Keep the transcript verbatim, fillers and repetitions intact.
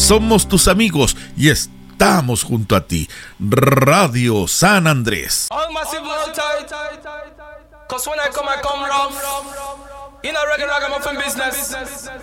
somos tus amigos y estamos junto a ti. Radio San Andrés. All massive multi, cause when I come, I come rough. In a regular ragamuffin business.